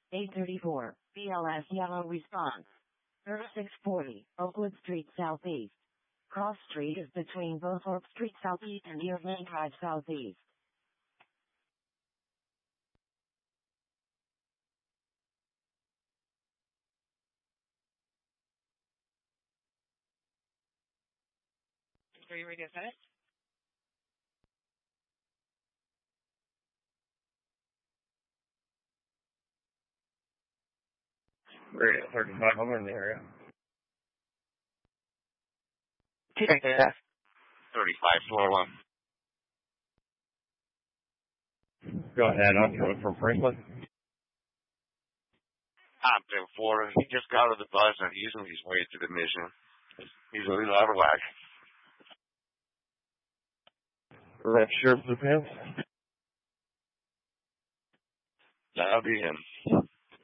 834, BLS yellow response. 3640, Oakwood Street Southeast. Cross Street is between both Oak Street Southeast and Irvine Drive Southeast. Are you ready to finish? We're at 35. I'm in the area. 35, floor 1. Go ahead. I'm coming from Franklin. I'm 10-4. He just got out of the bus and he's on his way to the mission. He's a little out of whack. Left shirt, blue pants. That'll be him.